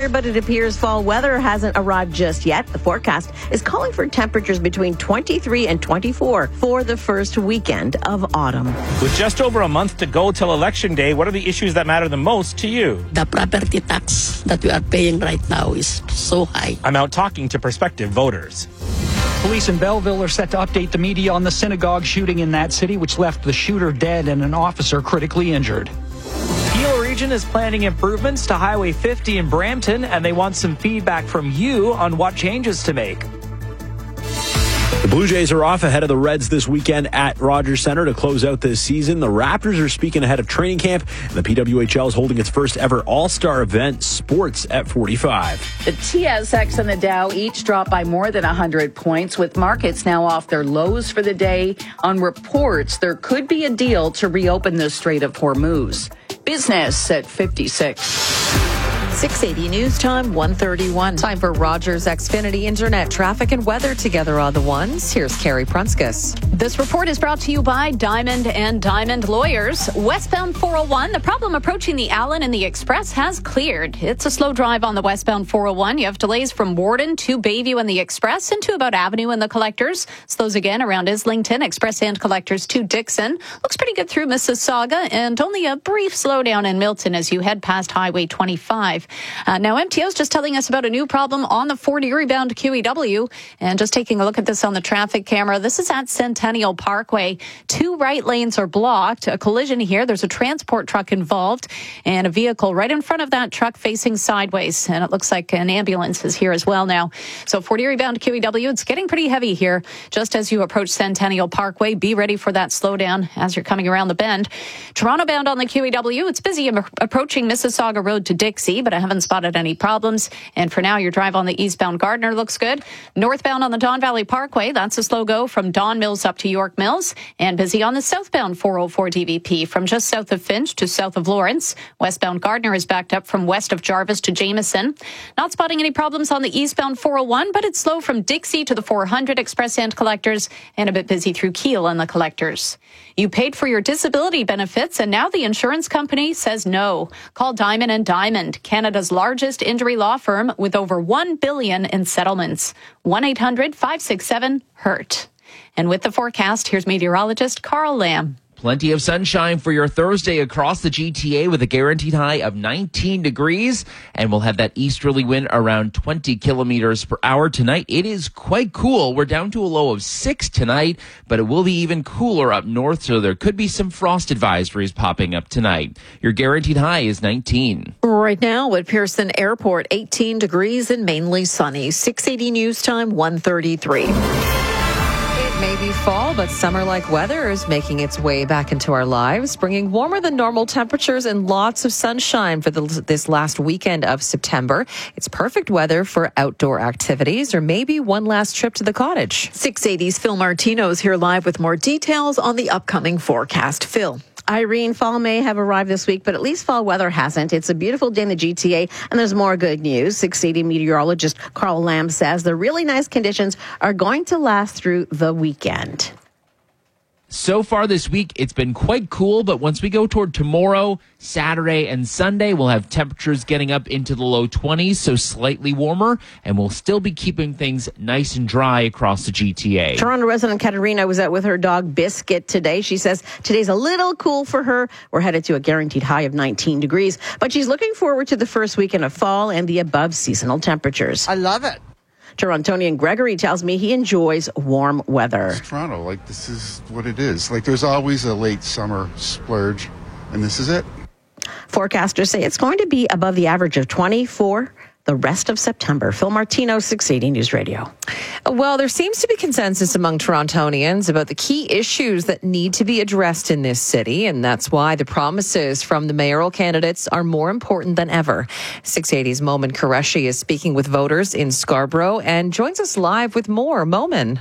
here, but it appears fall weather hasn't arrived just yet. The forecast is calling for temperatures between 23 and 24 for the first weekend of autumn. With just over a month to go till Election Day, what are the issues that matter the most to you? The property tax that we are paying right now is so high. I'm out talking to prospective voters. Police in Belleville are set to update the media on the synagogue shooting in that city, which left the shooter dead and an officer critically injured. Peel Region is planning improvements to Highway 50 in Brampton, and they want some feedback from you on what changes to make. The Blue Jays are off ahead of the Reds this weekend at Rogers Centre to close out this season. The Raptors are speaking ahead of training camp. And the PWHL is holding its first ever All-Star event, Sports at 45. The TSX and the Dow each dropped by more than 100 points, with markets now off their lows for the day on reports there could be a deal to reopen the Strait of Hormuz. Business at 56. 680 News Time, 1:31. Time for Rogers Xfinity Internet traffic and weather together on the ones. Here's Carrie Prunskis. This report is brought to you by Diamond and Diamond Lawyers. Westbound 401, the problem approaching the Allen and the Express has cleared. It's a slow drive on the westbound 401. You have delays from Warden to Bayview and the Express into about Avenue and the Collectors. Slows again around Islington, Express and Collectors to Dixon. Looks pretty good through Mississauga, and only a brief slowdown in Milton as you head past Highway 25. Now, MTO's just telling us about a new problem on the Fort Erie bound QEW. And just taking a look at this on the traffic camera, this is at Centennial Parkway. 2 right lanes are blocked. A collision here. There's a transport truck involved and a vehicle right in front of that truck facing sideways. And it looks like an ambulance is here as well now. So Fort Erie bound QEW, it's getting pretty heavy here. Just as you approach Centennial Parkway, be ready for that slowdown as you're coming around the bend. Toronto bound on the QEW, it's busy approaching Mississauga Road to Dixie, but I haven't spotted any problems. And for now, your drive on the eastbound Gardner looks good. Northbound on the Don Valley Parkway, that's a slow go from Don Mills up to York Mills. And busy on the southbound 404 DVP from just south of Finch to south of Lawrence. Westbound Gardner is backed up from west of Jarvis to Jameson. Not spotting any problems on the eastbound 401, but it's slow from Dixie to the 400 Express and Collectors, and a bit busy through Kiel and the Collectors. You paid for your disability benefits, and now the insurance company says no. Call Diamond and Diamond, Canada's largest injury law firm with over $1 billion in settlements. 1-800-567-HURT. And with the forecast, here's meteorologist Carl Lamb. Plenty of sunshine for your Thursday across the GTA with a guaranteed high of 19 degrees. And we'll have that easterly wind around 20 kilometers per hour tonight. It is quite cool. We're down to a low of 6 tonight, but it will be even cooler up north, so there could be some frost advisories popping up tonight. Your guaranteed high is 19. Right now at Pearson Airport, 18 degrees and mainly sunny. 680 News Time, 1:33. Maybe fall, but summer-like weather is making its way back into our lives, bringing warmer than normal temperatures and lots of sunshine for this last weekend of September. It's perfect weather for outdoor activities or maybe one last trip to the cottage. 680's Phil Martino's here live with more details on the upcoming forecast. Phil. Irene, fall may have arrived this week, but at least fall weather hasn't. It's a beautiful day in the GTA, and there's more good news. 680 meteorologist Carl Lamb says the really nice conditions are going to last through the weekend. So far this week, it's been quite cool, but once we go toward tomorrow, Saturday, and Sunday, we'll have temperatures getting up into the low 20s, so slightly warmer, and we'll still be keeping things nice and dry across the GTA. Toronto resident Katerina was out with her dog Biscuit today. She says today's a little cool for her. We're headed to a guaranteed high of 19 degrees, but she's looking forward to the first weekend of fall and the above seasonal temperatures. I love it. Torontonian Gregory tells me he enjoys warm weather. It's Toronto, this is what it is. There's always a late summer splurge, and this is it. Forecasters say it's going to be above the average of 20 for the rest of September. Phil Martino, 680 News Radio. Well, there seems to be consensus among Torontonians about the key issues that need to be addressed in this city, and that's why the promises from the mayoral candidates are more important than ever. 680's Momin Qureshi is speaking with voters in Scarborough and joins us live with more. Momin.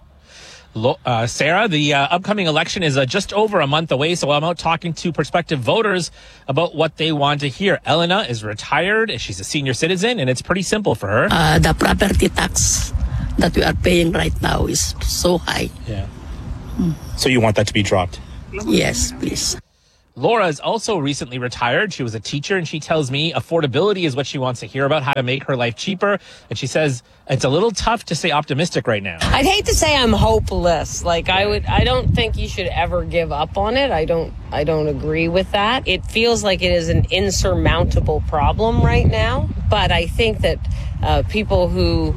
Sarah, the upcoming election is just over a month away, so I'm out talking to prospective voters about what they want to hear. Elena is retired, she's a senior citizen, and it's pretty simple for her. The property tax that we are paying right now is so high. Yeah. So you want that to be dropped? Yes, please. Laura is also recently retired. She was a teacher, and she tells me affordability is what she wants to hear about, how to make her life cheaper. And she says it's a little tough to stay optimistic right now. I'd hate to say I'm hopeless. Like I don't think you should ever give up on it. I don't agree with that. It feels like it is an insurmountable problem right now. But I think that people who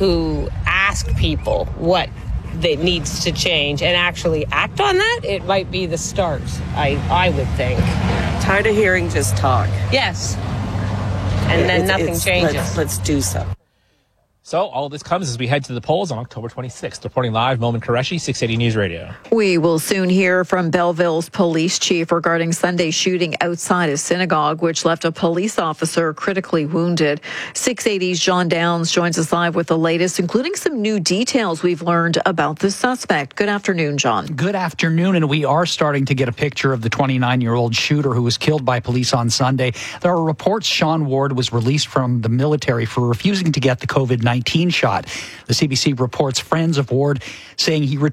ask people what that needs to change and actually act on that, it might be the start, I would think. Tired of hearing just talk. Yes. And then nothing changes. Let's do so. So all this comes as we head to the polls on October 26th. Reporting live, Momin Qureshi, 680 News Radio. We will soon hear from Belleville's police chief regarding Sunday's shooting outside a synagogue, which left a police officer critically wounded. 680's John Downs joins us live with the latest, including some new details we've learned about the suspect. Good afternoon, John. Good afternoon, and we are starting to get a picture of the 29-year-old shooter who was killed by police on Sunday. There are reports Sean Ward was released from the military for refusing to get the COVID-19 shot. The CBC reports friends of Ward saying he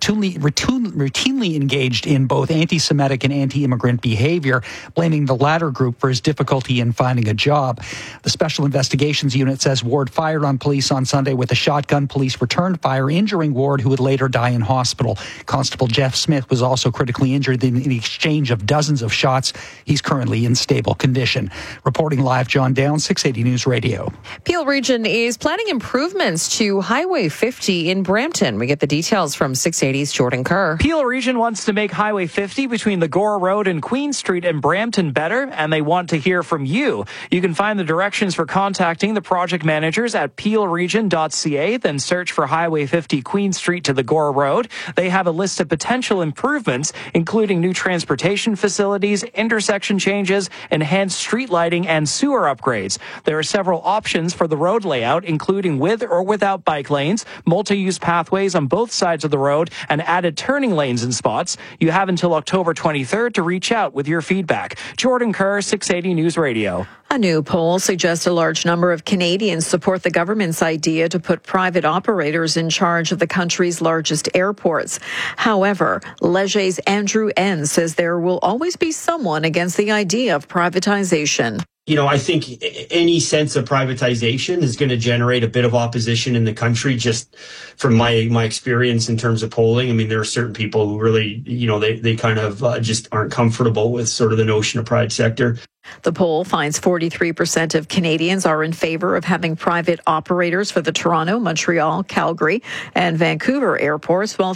routinely engaged in both anti-Semitic and anti-immigrant behavior, blaming the latter group for his difficulty in finding a job. The Special Investigations Unit says Ward fired on police on Sunday with a shotgun. Police returned fire, injuring Ward, who would later die in hospital. Constable Jeff Smith was also critically injured in the exchange of dozens of shots. He's currently in stable condition. Reporting live, John Downs, 680 News Radio. Peel Region is planning improvements to Highway 50 in Brampton. We get the details from 680's Jordan Kerr. Peel Region wants to make Highway 50 between the Gore Road and Queen Street in Brampton better, and they want to hear from you. You can find the directions for contacting the project managers at peelregion.ca, then search for Highway 50 Queen Street to the Gore Road. They have a list of potential improvements, including new transportation facilities, intersection changes, enhanced street lighting, and sewer upgrades. There are several options for the road layout, including with or without bike lanes, multi-use pathways on both sides of the road, and added turning lanes in spots. You have until October 23rd to reach out with your feedback. Jordan Kerr, 680 News Radio. A new poll suggests a large number of Canadians support the government's idea to put private operators in charge of the country's largest airports. However, Leger's Andrew N. says there will always be someone against the idea of privatization. You know, I think any sense of privatization is going to generate a bit of opposition in the country, just from my experience in terms of polling. I mean, there are certain people who really, they kind of just aren't comfortable with sort of the notion of private sector. The poll finds 43% of Canadians are in favor of having private operators for the Toronto, Montreal, Calgary, and Vancouver airports, while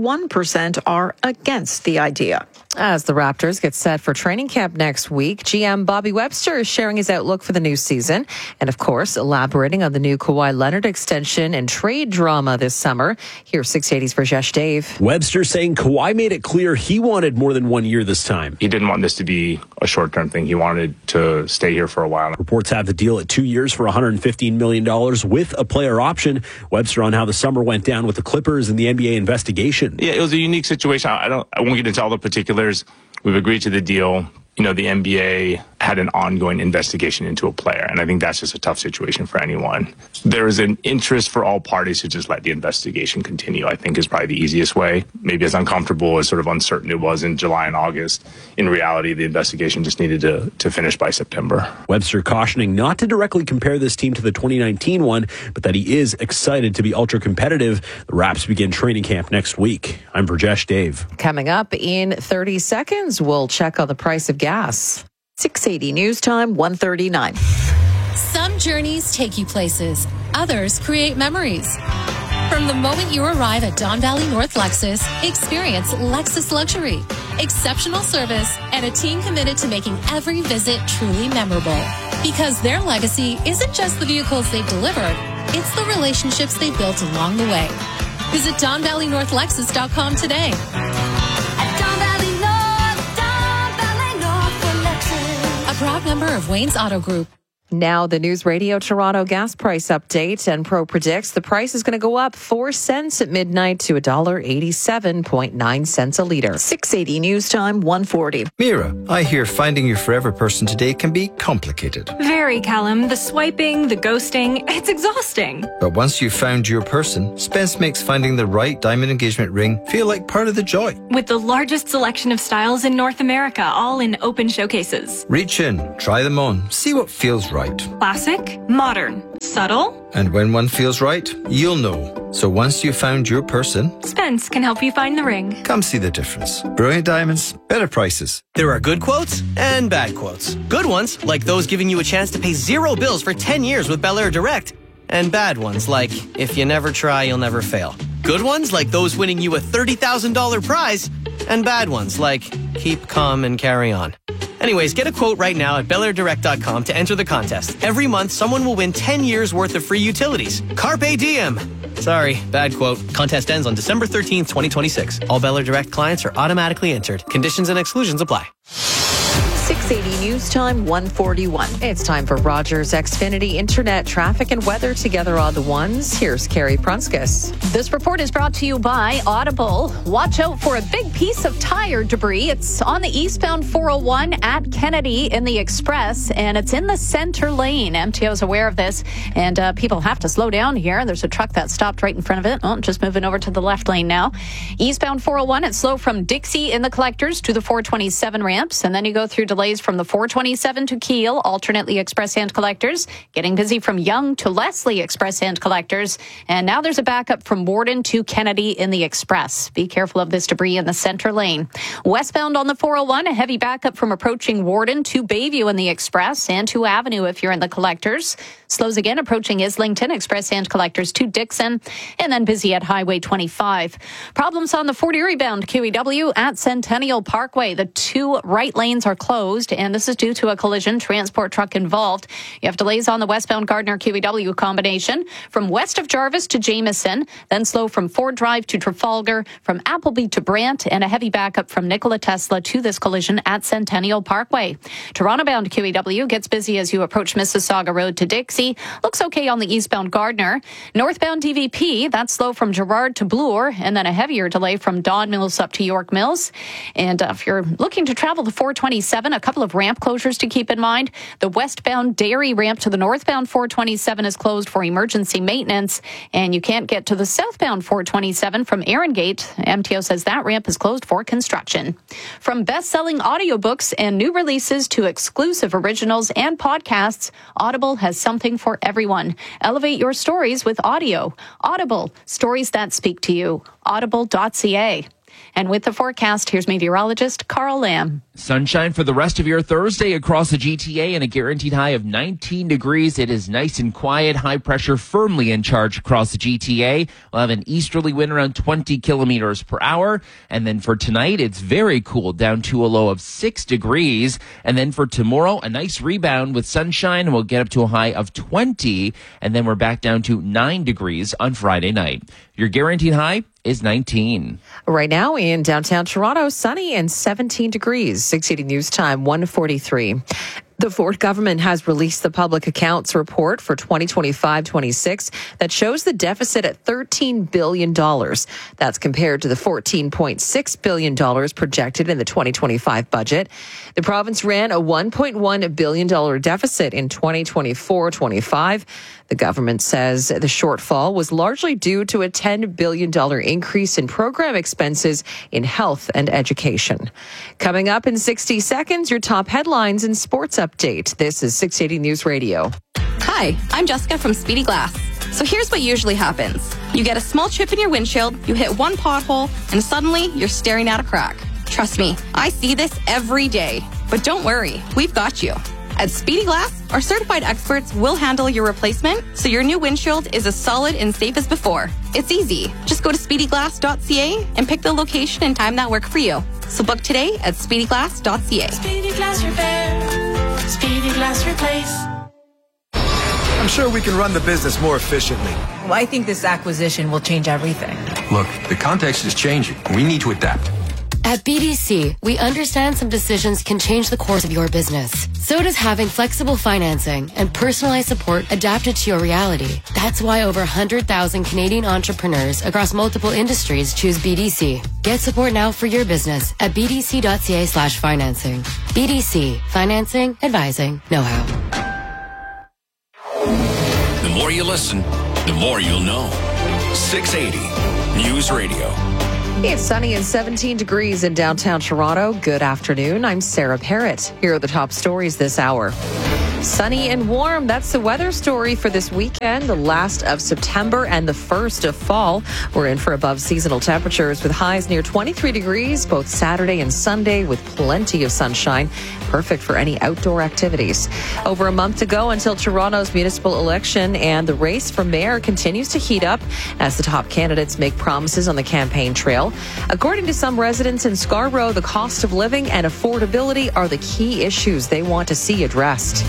31% are against the idea. As the Raptors get set for training camp next week, GM Bobby Webster is sharing his outlook for the new season and, of course, elaborating on the new Kawhi Leonard extension and trade drama this summer. Here's 680's Rajesh Dave. Webster saying Kawhi made it clear he wanted more than 1 year this time. He didn't want this to be a short-term thing. He wanted to stay here for a while. Reports have the deal at 2 years for $115 million with a player option. Webster on how the summer went down with the Clippers and the NBA investigation. Yeah, it was a unique situation. I won't get into all the particulars. We've agreed to the deal. The NBA had an ongoing investigation into a player, and I think that's just a tough situation for anyone. There is an interest for all parties to just let the investigation continue, I think is probably the easiest way. Maybe as uncomfortable, as sort of uncertain it was in July and August, in reality, the investigation just needed to finish by September. Webster cautioning not to directly compare this team to the 2019 one, but that he is excited to be ultra competitive. The Raps begin training camp next week. I'm Rajesh Dave. Coming up in 30 seconds, we'll check on the price of gas. 680 News Time, 1:39. Some journeys take you places. Others create memories. From the moment you arrive at Don Valley North Lexus, experience Lexus Luxury. Exceptional service and a team committed to making every visit truly memorable. Because their legacy isn't just the vehicles they've delivered, it's the relationships they built along the way. Visit DonValleyNorthLexus.com today. A proud member of Wayne's Auto Group. Now, the News Radio Toronto gas price update, and Pro predicts the price is going to go up 4 cents at midnight to $1.87.9 a litre. 680 News Time, 1:40. Mira, I hear finding your forever person today can be complicated. Very, Callum. The swiping, the ghosting, it's exhausting. But once you've found your person, Spence makes finding the right diamond engagement ring feel like part of the joy. With the largest selection of styles in North America, all in open showcases. Reach in, try them on, see what feels right. Classic, modern, subtle. And when one feels right, you'll know. So once you've found your person, Spence can help you find the ring. Come see the difference. Brilliant Diamonds, better prices. There are good quotes and bad quotes. Good ones, like those giving you a chance to pay 0 bills for 10 years with Bel Air Direct. And bad ones, like, if you never try, you'll never fail. Good ones, like those winning you a $30,000 prize. And bad ones, like, keep calm and carry on. Anyways, get a quote right now at BelAirDirect.com to enter the contest. Every month, someone will win 10 years worth of free utilities. Carpe diem! Sorry, bad quote. Contest ends on December 13th, 2026. All Bel Air Direct clients are automatically entered. Conditions and exclusions apply. 680 News Time, 1:41. It's time for Rogers Xfinity Internet traffic and weather together on the ones. Here's Carrie Prunskis. This report is brought to you by Audible. Watch out for a big piece of tire debris. It's on the eastbound 401 at Kennedy in the Express, and it's in the center lane. MTO is aware of this, and people have to slow down here. There's a truck that stopped right in front of it. Oh, just moving over to the left lane now. Eastbound 401, it's slow from Dixie in the collectors to the 427 ramps, and then you go through delays from the 427 to Kiel, alternately express hand collectors. Getting busy from Young to Leslie express hand collectors. And now there's a backup from Borden to Kennedy in the express. Be careful of this debris in the center lane. Westbound on the 401, a heavy backup from approaching Warden to Bayview in the express and to Avenue if you're in the collectors. Slows again approaching Islington, express hand collectors to Dixon, and then busy at Highway 25. Problems on the Fort Erie bound QEW at Centennial Parkway. The 2 right lanes are closed, and this is due to a collision, transport truck involved. You have delays on the westbound Gardner QEW combination from west of Jarvis to Jameson, then slow from Ford Drive to Trafalgar, from Appleby to Brant, and a heavy backup from Nikola Tesla to this collision at Centennial Parkway. Toronto bound QEW gets busy as you approach Mississauga Road to Dixie. Looks okay on the eastbound Gardner. Northbound DVP, that's slow from Gerrard to Bloor, and then a heavier delay from Don Mills up to York Mills. And if you're looking to travel to 427, a couple of ramp closures to keep in mind. The westbound Dairy ramp to the northbound 427 is closed for emergency maintenance, and you can't get to the southbound 427 from Erin Gate. MTO says that ramp is closed for construction. From best-selling audiobooks and new releases to exclusive originals and podcasts, Audible has something for everyone. Elevate your stories with audio. Audible, stories that speak to you. Audible.ca. And with the forecast, here's meteorologist Carl Lamb. Sunshine for the rest of your Thursday across the GTA and a guaranteed high of 19 degrees. It is nice and quiet. High pressure firmly in charge across the GTA. We'll have an easterly wind around 20 kilometers per hour. And then for tonight, it's very cool, down to a low of 6 degrees. And then for tomorrow, a nice rebound with sunshine, and we'll get up to a high of 20. And then we're back down to 9 degrees on Friday night. Your guaranteed high is 19. Right now in downtown Toronto, sunny and 17 degrees. 680 News Time, 1:43. The Ford government has released the public accounts report for 2025-26 that shows the deficit at $13 billion. That's compared to the $14.6 billion projected in the 2025 budget. The province ran a $1.1 billion deficit in 2024-25. The government says the shortfall was largely due to a $10 billion increase in program expenses in health and education. Coming up in 60 seconds, your top headlines and sports update. This is 680 News Radio. Hi, I'm Jessica from Speedy Glass. So here's what usually happens. You get a small chip in your windshield, you hit one pothole, and suddenly you're staring at a crack. Trust me, I see this every day. But don't worry, we've got you. At Speedy Glass, our certified experts will handle your replacement so your new windshield is as solid and safe as before. It's easy. Just go to speedyglass.ca and pick the location and time that work for you. So book today at speedyglass.ca. Speedy Glass Repair. Speedy Glass Replace. I'm sure we can run the business more efficiently. Well, I think this acquisition will change everything. Look, the context is changing. We need to adapt. At BDC, we understand some decisions can change the course of your business. So does having flexible financing and personalized support adapted to your reality. That's why over 100,000 Canadian entrepreneurs across multiple industries choose BDC. Get support now for your business at bdc.ca/financing. BDC. Financing, advising, know-how. The more you listen, the more you'll know. 680 News Radio. It's sunny and 17 degrees in downtown Toronto. Good afternoon. I'm Sarah Parrott. Here are the top stories this hour. Sunny and warm. That's the weather story for this weekend, the last of September and the first of fall. We're in for above seasonal temperatures with highs near 23 degrees both Saturday and Sunday with plenty of sunshine. Perfect for any outdoor activities. Over a month to go until Toronto's municipal election, and the race for mayor continues to heat up as the top candidates make promises on the campaign trail. According to some residents in Scarborough, the cost of living and affordability are the key issues they want to see addressed.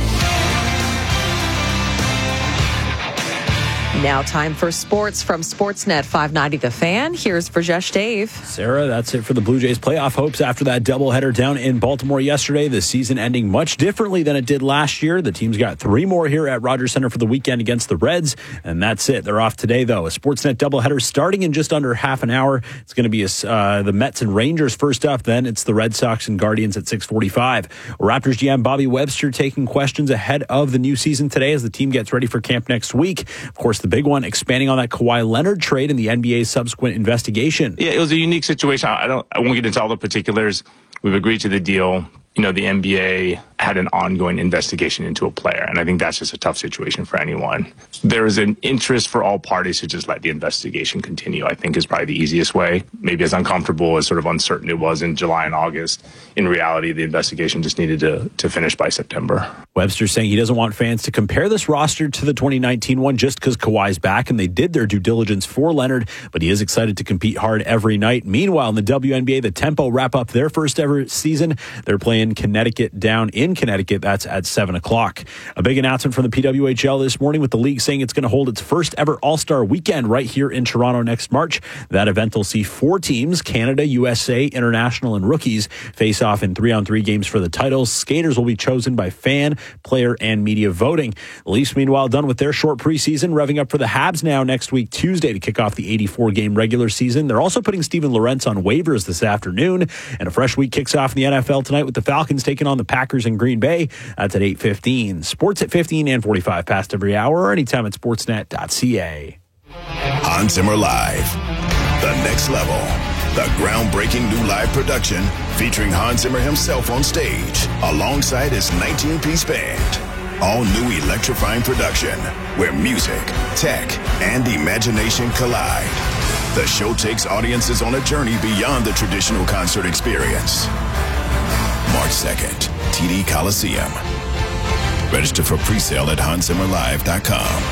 Now time for sports from Sportsnet 590 The Fan. Here's Brajesh Dave. Sarah, that's it for the Blue Jays playoff hopes after that doubleheader down in Baltimore yesterday. The season ending much differently than it did last year. The team's got 3 more here at Rogers Centre for the weekend against the Reds, and that's it. They're off today, though. A Sportsnet doubleheader starting in just under half an hour. It's going to be the Mets and Rangers first up. Then it's the Red Sox and Guardians at 6:45. Raptors GM Bobby Webster taking questions ahead of the new season today as the team gets ready for camp next week. Of course, the big one, expanding on that Kawhi Leonard trade and the NBA's subsequent investigation. Yeah, it was a unique situation. I won't get into all the particulars. We've agreed to the deal. You know, the NBA had an ongoing investigation into a player, and I think that's just a tough situation for anyone. There is an interest for all parties to just let the investigation continue, I think is probably the easiest way. Maybe as uncomfortable, as sort of uncertain it was in July and August, in reality, the investigation just needed to finish by September. Webster saying he doesn't want fans to compare this roster to the 2019 one just because Kawhi's back and they did their due diligence for Leonard, but he is excited to compete hard every night. Meanwhile, in the WNBA, the Tempo wrap up their first ever season. They're playing Connecticut down in Connecticut. That's at 7 o'clock. A big announcement from the PWHL this morning with the league saying it's going to hold its first ever All-Star weekend right here in Toronto next March. That event will see 4 teams, Canada, USA, International, and Rookies, face off in 3-on-3 games for the titles. Skaters will be chosen by fan, player, and media voting. The Leafs, meanwhile, done with their short preseason, revving up for the Habs now next week, Tuesday, to kick off the 84-game regular season. They're also putting Steven Lorentz on waivers this afternoon, and a fresh week kicks off in the NFL tonight with the Falcons taking on the Packers in Green Bay. That's at 8:15. Sports at 15 and 45 past every hour, or anytime at sportsnet.ca. Hans Zimmer Live. The next level. The groundbreaking new live production featuring Hans Zimmer himself on stage alongside his 19-piece band. All new electrifying production where music, tech, and imagination collide. The show takes audiences on a journey beyond the traditional concert experience. March 2nd, TD Coliseum. Register for pre-sale at HansZimmerLive.com.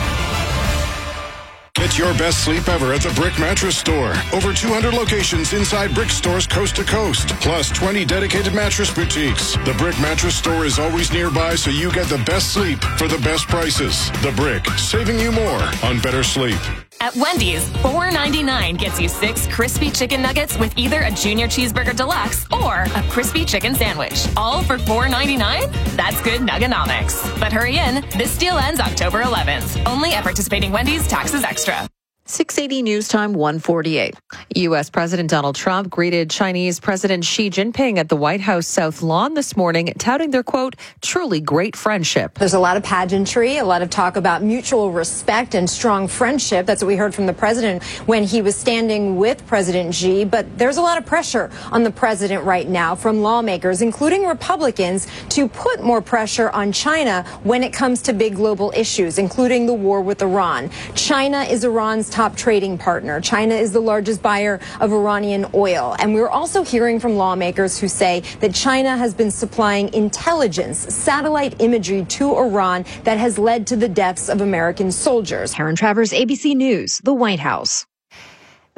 Get your best sleep ever at the Brick Mattress Store. Over 200 locations inside Brick stores coast to coast, plus 20 dedicated mattress boutiques. The Brick Mattress Store is always nearby, so you get the best sleep for the best prices. The Brick, saving you more on better sleep. At Wendy's, $4.99 gets you 6 crispy chicken nuggets with either a Junior Cheeseburger Deluxe or a crispy chicken sandwich. All for $4.99? That's good Nugganomics. But hurry in, this deal ends October 11th. Only at participating Wendy's, taxes extra. 680 News Time 1:48. U.S. President Donald Trump greeted Chinese President Xi Jinping at the White House South Lawn this morning, touting their, quote, truly great friendship. There's a lot of pageantry, a lot of talk about mutual respect and strong friendship. That's what we heard from the president when he was standing with President Xi. But there's a lot of pressure on the president right now from lawmakers, including Republicans, to put more pressure on China when it comes to big global issues, including the war with Iran. China is Iran's top trading partner. China is the largest buyer of Iranian oil. And we're also hearing from lawmakers who say that China has been supplying intelligence, satellite imagery to Iran that has led to the deaths of American soldiers. Karen Travers, ABC News, the White House.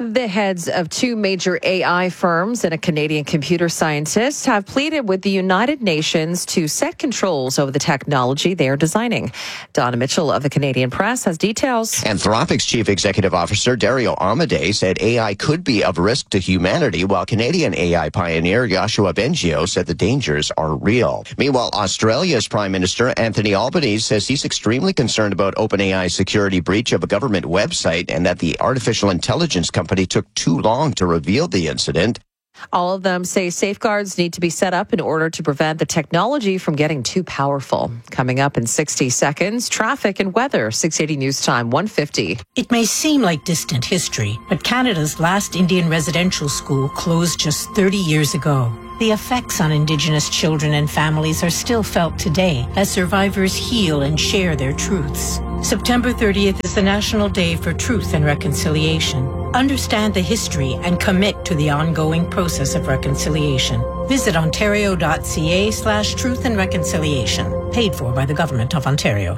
The heads of two major AI firms and a Canadian computer scientist have pleaded with the United Nations to set controls over the technology they are designing. Donna Mitchell of the Canadian Press has details. Anthropic's chief executive officer, Dario Amodei, said AI could be of risk to humanity, while Canadian AI pioneer Yoshua Bengio said the dangers are real. Meanwhile, Australia's Prime Minister, Anthony Albanese, says he's extremely concerned about OpenAI's security breach of a government website and that the artificial intelligence company took too long to reveal the incident. All of them say safeguards need to be set up in order to prevent the technology from getting too powerful. Coming up in 60 seconds, traffic and weather, 680 News Time, 1:50. It may seem like distant history, but Canada's last Indian residential school closed just 30 years ago. The effects on Indigenous children and families are still felt today as survivors heal and share their truths. September 30th is the National Day for Truth and Reconciliation. Understand the history and commit to the ongoing process of reconciliation. Visit ontario.ca/truth and reconciliation. Paid for by the Government of Ontario.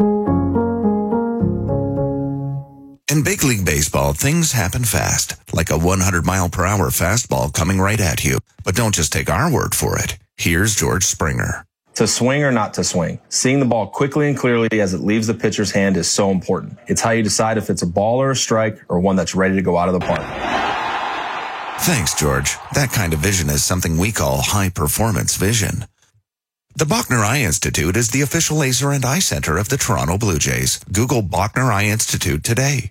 In big league baseball, things happen fast, like a 100-mile-per-hour fastball coming right at you. But don't just take our word for it. Here's George Springer. To swing or not to swing, seeing the ball quickly and clearly as it leaves the pitcher's hand is so important. It's how you decide if it's a ball or a strike or one that's ready to go out of the park. Thanks, George. That kind of vision is something we call high-performance vision. The Bachner Eye Institute is the official laser and eye center of the Toronto Blue Jays. Google Bachner Eye Institute today.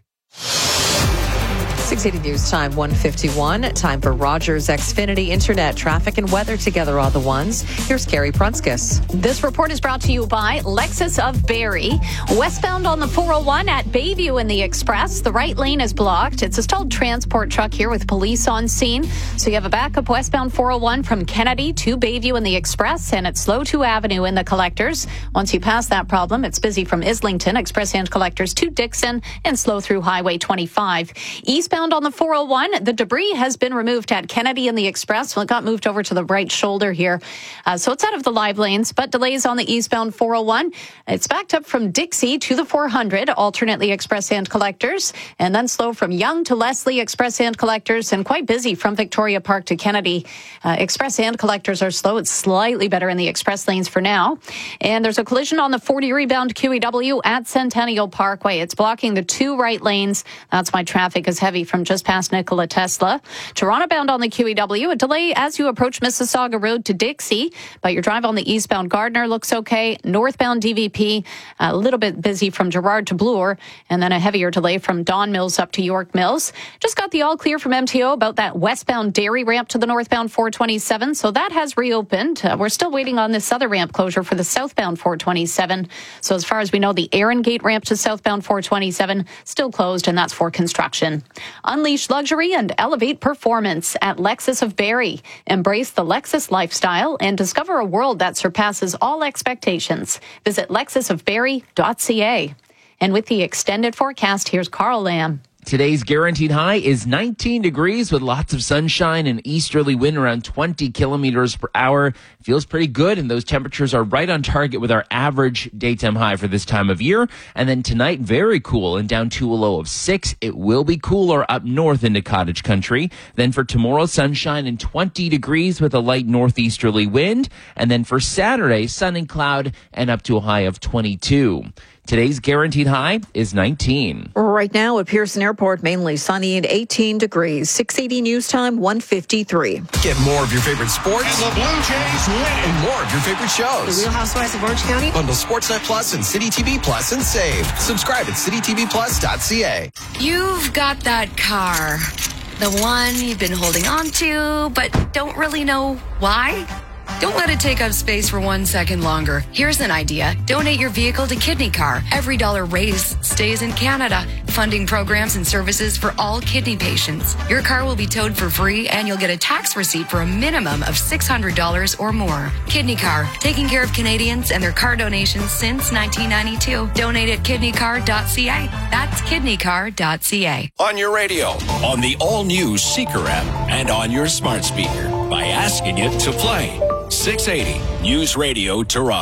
680 News Time, 1:51. Time for Rogers Xfinity Internet traffic and weather together all the ones. Here's Carrie Prunskis. This report is brought to you by Lexus of Barrie. Westbound on the 401 at Bayview in the Express. The right lane is blocked. It's a stalled transport truck here with police on scene. So you have a backup westbound 401 from Kennedy to Bayview in the Express, and it's slow to Avenue in the Collectors. Once you pass that problem, it's busy from Islington, Express and Collectors to Dixon, and slow through Highway 25. Eastbound on the 401, the debris has been removed at Kennedy in the Express. Well, it got moved over to the right shoulder here. So it's out of the live lanes, but delays on the eastbound 401. It's backed up from Dixie to the 400, alternately Express and Collectors, and then slow from Yonge to Leslie, Express and Collectors, and quite busy from Victoria Park to Kennedy. Express and Collectors are slow. It's slightly better in the Express lanes for now. And there's a collision on the 40 rebound QEW at Centennial Parkway. It's blocking the two right lanes. That's why traffic is heavy from just past Nikola Tesla. Toronto bound on the QEW, a delay as you approach Mississauga Road to Dixie, but your drive on the eastbound Gardner looks okay. Northbound DVP, a little bit busy from Gerrard to Bloor, and then a heavier delay from Don Mills up to York Mills. Just got the all clear from MTO about that westbound Dairy ramp to the northbound 427, so that has reopened. We're still waiting on this other ramp closure for the southbound 427. So as far as we know, the Aaron Gate ramp to southbound 427 still closed, and that's for construction. Unleash luxury and elevate performance at Lexus of Barrie. Embrace the Lexus lifestyle and discover a world that surpasses all expectations. Visit lexusofbarrie.ca. And with the extended forecast, here's Carl Lamb. Today's guaranteed high is 19 degrees with lots of sunshine and easterly wind around 20 kilometers per hour. Feels pretty good, and those temperatures are right on target with our average daytime high for this time of year. And then tonight, very cool and down to a low of 6. It will be cooler up north into cottage country. Then for tomorrow, sunshine and 20 degrees with a light northeasterly wind. And then for Saturday, sun and cloud and up to a high of 22. Today's guaranteed high is 19. Right now at Pearson Airport, mainly sunny and 18 degrees. 680 News Time, 1:53. Get more of your favorite sports. And the Blue Jays win. And more of your favorite shows. The Real Housewives of Orange County. Bundle Sportsnet Plus and City TV Plus and save. Subscribe at citytvplus.ca. You've got that car. The one you've been holding on to, but don't really know why. Don't let it take up space for 1 second longer. Here's an idea. Donate your vehicle to Kidney Car. Every dollar raised stays in Canada, funding programs and services for all kidney patients. Your car will be towed for free, and you'll get a tax receipt for a minimum of $600 or more. Kidney Car, taking care of Canadians and their car donations since 1992. Donate at kidneycar.ca. That's kidneycar.ca. On your radio, on the all-new Seeker app, and on your smart speaker by asking it to play. 680 News Radio Toronto.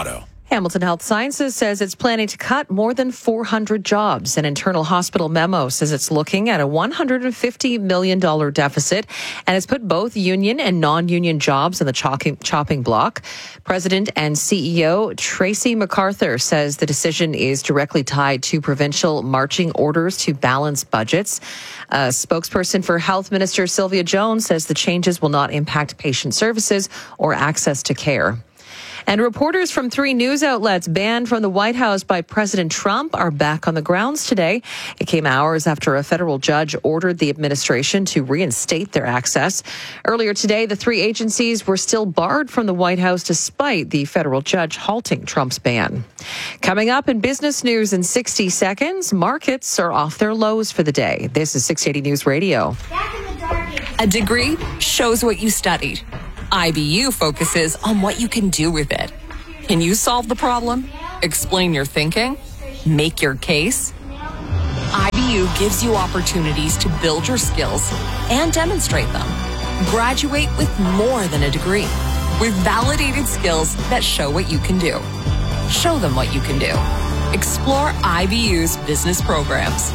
Hamilton Health Sciences says it's planning to cut more than 400 jobs. An internal hospital memo says it's looking at a $150 million deficit, and it's put both union and non-union jobs in the chopping block. President and CEO Tracy MacArthur says the decision is directly tied to provincial marching orders to balance budgets. A spokesperson for Health Minister Sylvia Jones says the changes will not impact patient services or access to care. And reporters from 3 news outlets banned from the White House by President Trump are back on the grounds today. It came hours after a federal judge ordered the administration to reinstate their access. Earlier today, the 3 agencies were still barred from the White House despite the federal judge halting Trump's ban. Coming up in business news in 60 seconds, markets are off their lows for the day. This is 680 News Radio. A degree shows what you studied. IBU focuses on what you can do with it. Can you solve the problem? Explain your thinking? Make your case? IBU gives you opportunities to build your skills and demonstrate them. Graduate with more than a degree, with validated skills that show what you can do. Show them what you can do. Explore IBU's business programs.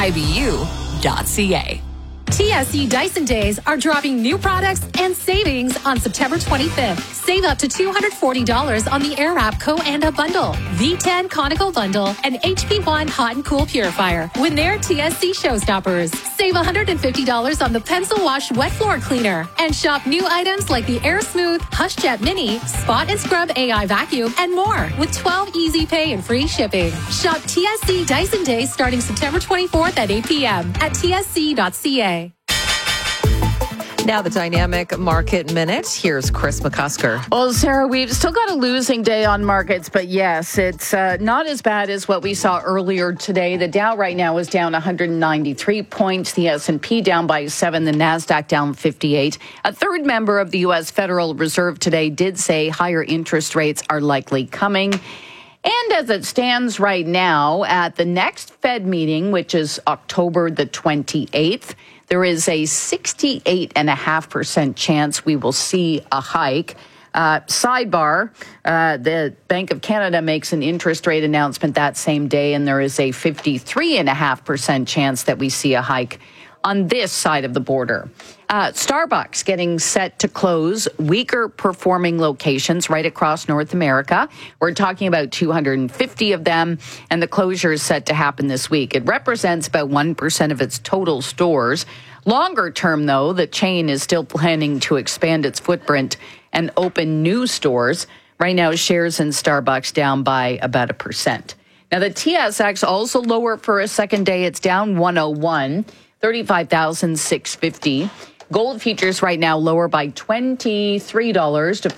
IBU.ca. TSC Dyson Days are dropping new products and savings on September 25th. Save up to $240 on the Airwrap Co-Anda Bundle, V10 Conical Bundle, and HP1 Hot and Cool Purifier when they're TSC Showstoppers. Save $150 on the Pencil Wash Wet Floor Cleaner and shop new items like the Air Smooth Hush Jet Mini, Spot and Scrub AI Vacuum, and more with 12 easy pay and free shipping. Shop TSC Dyson Days starting September 24th at 8 p.m. at tsc.ca. Now the Dynamic Market Minute. Here's Chris McCusker. Well, Sarah, we've still got a losing day on markets, but yes, it's not as bad as what we saw earlier today. The Dow right now is down 193 points. The S&P down by 7. The NASDAQ down 58. A third member of the U.S. Federal Reserve today did say higher interest rates are likely coming. And as it stands right now, at the next Fed meeting, which is October the 28th, there is a 68.5% chance we will see a hike. Sidebar, the Bank of Canada makes an interest rate announcement that same day, and there is a 53.5% chance that we see a hike on this side of the border. Starbucks getting set to close weaker performing locations right across North America. We're talking about 250 of them, and the closure is set to happen this week. It represents about 1% of its total stores. Longer term, though, the chain is still planning to expand its footprint and open new stores. Right now, shares in Starbucks down by about 1%. Now, the TSX also lower for a second day. It's down 101. 35,650. Gold futures right now lower by $23 to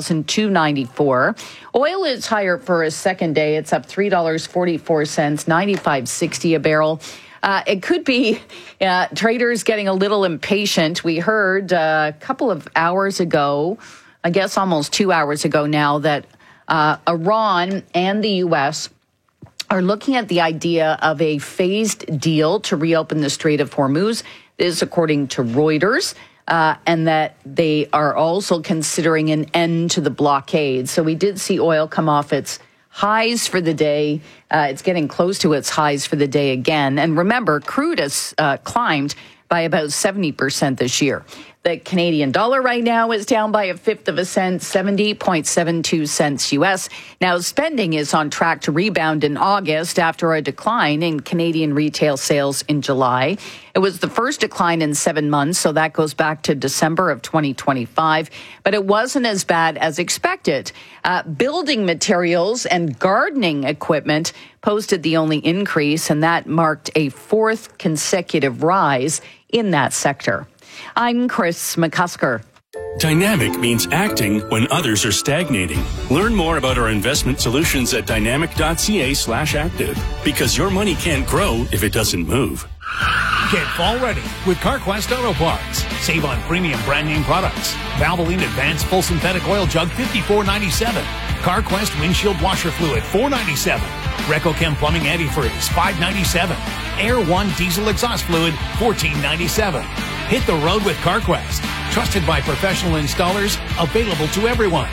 $4,294. Oil is higher for a second day. It's up $3.44, $95.60 a barrel. It could be traders getting a little impatient. We heard a couple of hours ago, I guess almost 2 hours ago now, that Iran and the U.S. are looking at the idea of a phased deal to reopen the Strait of Hormuz. This, according to Reuters, and that they are also considering an end to the blockade. So we did see oil come off its highs for the day. It's getting close to its highs for the day again. And remember, crude has climbed by about 70% this year. The Canadian dollar right now is down by 1/5 cent, 70.72 cents U.S. Now, spending is on track to rebound in August after a decline in Canadian retail sales in July. It was the first decline in 7 months, so that goes back to December of 2025. But it wasn't as bad as expected. Building materials and gardening equipment posted the only increase, and that marked a 4th consecutive rise in that sector. I'm Chris McCusker. Dynamic means acting when others are stagnating. Learn more about our investment solutions at dynamic.ca/active, because your money can't grow if it doesn't move. Get fall ready with CarQuest Auto Parts. Save on premium brand name products. Valvoline Advanced Full Synthetic Oil Jug $54.97. CarQuest Windshield Washer Fluid $4.97. RecoChem Plumbing Antifreeze $5.97. Air One Diesel Exhaust Fluid $14.97. Hit the road with CarQuest. Trusted by professional installers, available to everyone.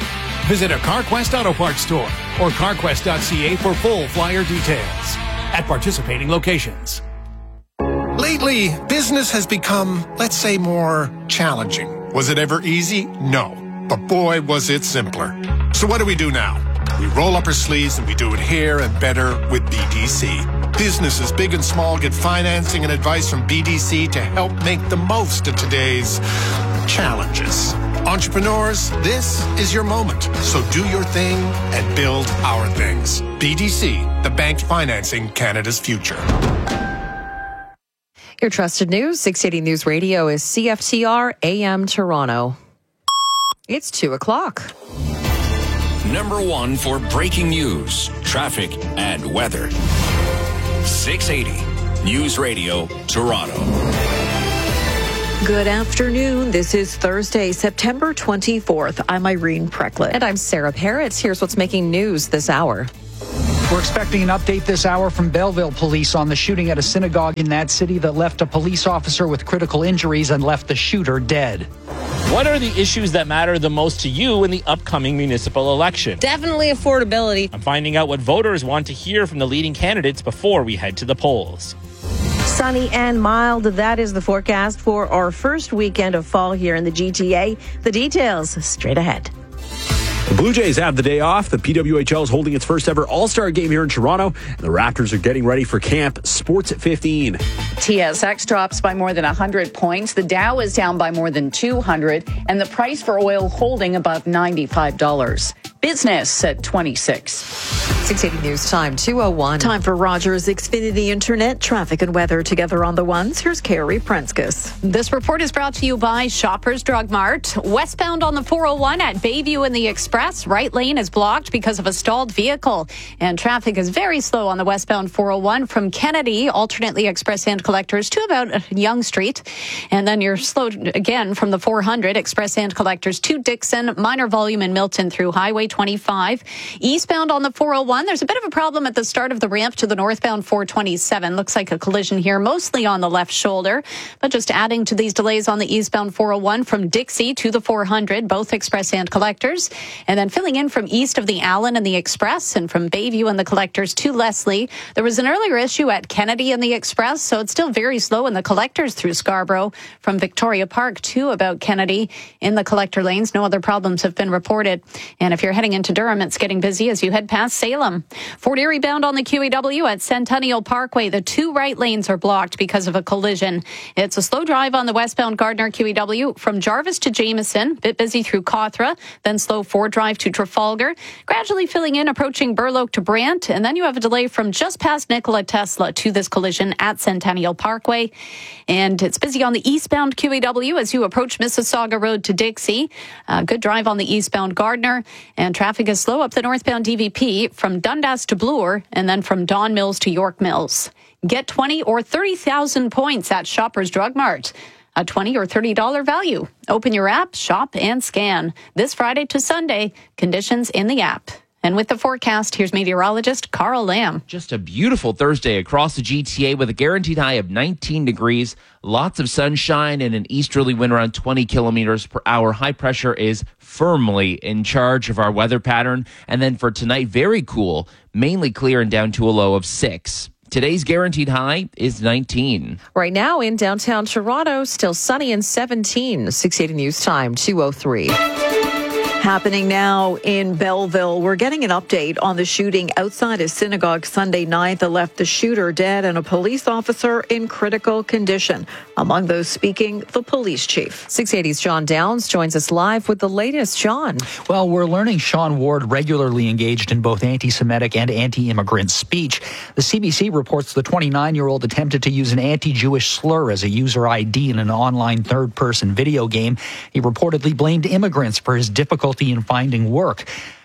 Visit a CarQuest Auto Parts store or carquest.ca for full flyer details. At participating locations. Lately, business has become, let's say, more challenging. Was it ever easy? No. But boy, was it simpler. So what do we do now? We roll up our sleeves and we do it here and better with BDC. Businesses big and small get financing and advice from BDC to help make the most of today's challenges. Entrepreneurs, this is your moment. So do your thing and build our things. BDC, the bank financing Canada's future. Your trusted news, 680 News Radio is CFTR AM Toronto. It's 2 o'clock. Number one for breaking news, traffic, and weather. 680 News Radio, Toronto. Good afternoon. This is Thursday, September 24th. I'm Irene Precklett. And I'm Sarah Parrots. Here's what's making news this hour. We're expecting an update this hour from Belleville police on the shooting at a synagogue in that city that left a police officer with critical injuries and left the shooter dead. What are the issues that matter the most to you in the upcoming municipal election? Definitely affordability. I'm finding out what voters want to hear from the leading candidates before we head to the polls. Sunny and mild, that is the forecast for our first weekend of fall here in the GTA. The details straight ahead. The Blue Jays have the day off. The PWHL is holding its first ever All-Star game here in Toronto. And the Raptors are getting ready for camp. Sports at 15. TSX drops by more than 100 points. The Dow is down by more than 200. And the price for oil holding above $95. Business at 26. 680 News Time, 2:01. Time for Rogers Xfinity Internet, traffic and weather together on the ones. Here's Carrie Prenskus. This report is brought to you by Shoppers Drug Mart. Westbound on the 401 at Bayview and the Express. Right lane is blocked because of a stalled vehicle. And traffic is very slow on the westbound 401 from Kennedy, alternately express and collectors, to about Yonge Street. And then you're slow again from the 400, express and collectors to Dixon. Minor volume in Milton through Highway 25. Eastbound on the 401, there's a bit of a problem at the start of the ramp to the northbound 427. Looks like a collision here, mostly on the left shoulder. But just adding to these delays on the eastbound 401 from Dixie to the 400, both express and collectors. And then filling in from east of the Allen and the Express and from Bayview and the collectors to Leslie. There was an earlier issue at Kennedy and the Express, so it's still very slow in the collectors through Scarborough from Victoria Park to about Kennedy in the collector lanes. No other problems have been reported. And if you're heading into Durham, it's getting busy as you head past Salem. Fort Erie bound on the QEW at Centennial Parkway. The two right lanes are blocked because of a collision. It's a slow drive on the westbound Gardner QEW from Jarvis to Jameson. Bit busy through Cawthra, then slow Ford Drive to Trafalgar. Gradually filling in, approaching Burloak to Brant. And then you have a delay from just past Nikola Tesla to this collision at Centennial Parkway. And it's busy on the eastbound QEW as you approach Mississauga Road to Dixie. Good drive on the eastbound Gardner. And traffic is slow up the northbound DVP from Dundas to Bloor and then from Don Mills to York Mills. Get 20 or 30,000 points at Shoppers Drug Mart. A $20 or $30 value. Open your app, shop, and scan. This Friday to Sunday, conditions in the app. And with the forecast, here's meteorologist Carl Lamb. Just a beautiful Thursday across the GTA with a guaranteed high of 19 degrees. Lots of sunshine and an easterly wind around 20 kilometers per hour. High pressure is firmly in charge of our weather pattern. And then for tonight, very cool, mainly clear and down to a low of 6. Today's guaranteed high is 19. Right now in downtown Toronto, still sunny and 17. 680 News Time, 2:03. Happening now in Belleville. We're getting an update on the shooting outside a synagogue Sunday night that left the shooter dead and a police officer in critical condition. Among those speaking, the police chief. 680's John Downs joins us live with the latest. John. Well, we're learning Sean Ward regularly engaged in both anti-Semitic and anti-immigrant speech. The CBC reports the 29-year-old attempted to use an anti-Jewish slur as a user ID in an online third-person video game. He reportedly blamed immigrants for his difficulty in finding work.